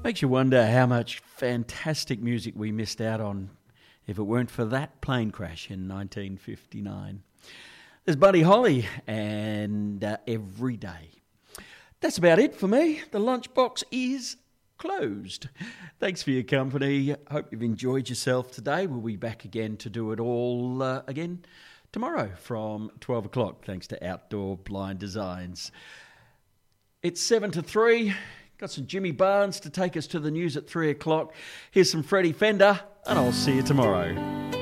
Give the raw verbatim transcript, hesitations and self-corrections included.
Makes you wonder how much fantastic music we missed out on if it weren't for that plane crash in nineteen fifty-nine. There's Buddy Holly and uh, Every Day. That's about it for me. The lunchbox is closed. Thanks for your company. Hope you've enjoyed yourself today. We'll be back again to do it all uh, again tomorrow from twelve o'clock, thanks to Outdoor Blind Designs. It's seven to three. Got some Jimmy Barnes to take us to the news at three o'clock. Here's some Freddie Fender, and I'll see you tomorrow.